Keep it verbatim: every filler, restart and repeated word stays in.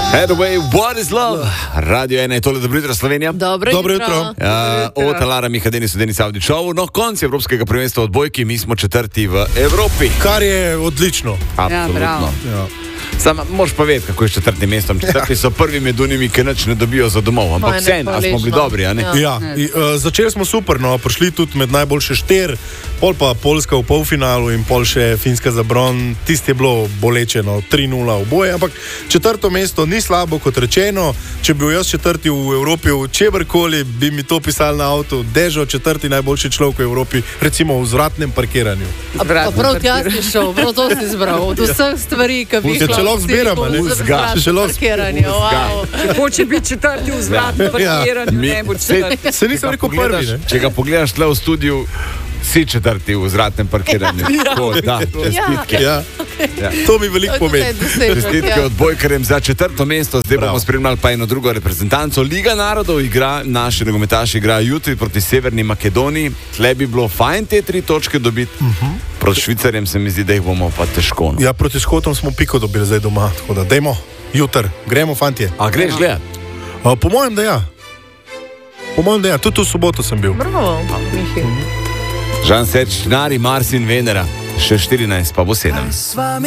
Hathaway, what is love? Radio ena je tole, dobro jutro Slovenija. Dobro, Dobro jutro. Ja, od Lara Mihadeni so Deni Savdi Šovu. No, konc Evropskega prvenstva odbojki, mi smo četrti v Evropi. Kar je odlično. Absolutno. Ja. Sam moraš pa vedeti, kako je s četrtim mestom. Četrti so prvi med unimi, ki nič ne dobijo za domov. Ampak Moje vseeno, a smo bili dobri, a ne? Ja. Ja, i, uh, začeli smo super, no, prišli tudi med najboljše štir, pol pa Poljska v polfinalu in pol še Finska za bron. Tisti je bilo boleče, no, tri nula v boje, ampak četrto mesto ni slabo, kot rečeno. Če bi bil jaz četrti v Evropi, v čeberkoli, bi mi to pisali na avtu, Dežo, četrti najboljši človek v Evropi, recimo v zvratnem parkiranju. A prav, prav tja si šel, prav to si izbral. Od vseh stvari, ki bi Ja, če lahko zbiramo, ne? Če lahko parkiranje, wow. Hoče biti četrti v zlatnem parkiranju, Mi- ne bo se- četrti. Se nisem rekel prvi, Pogledaš, ne? če ga pogledaš tle v studiu, si četrti v zratnem parkiranju. Tako, da, čestitke. Ja, Ja. to mi veliko pomeni. Čestitke odbojkarjem za četrto mesto. Zdaj Bravo. bomo spremljali pa eno drugo reprezentanco. Liga narodov igra, naši nogometaši igrajo jutri proti Severni Makedoniji. Tle bi bilo fajn te tri točke dobiti. Uh -huh. Proti Švicarjem se mi zdi, da jih bomo pa težko. No. Ja, proti Škotom smo piko dobili zdaj doma, tako da dajmo, jutr, gremo fantje. A greš gledat? A, po mojem, da ja. Po mojem, da ja, tudi v soboto sem bil. Bravo, Mihi. Žan Seč, Nari, Mars in Venera. Še štirinajst, pa bo sedem.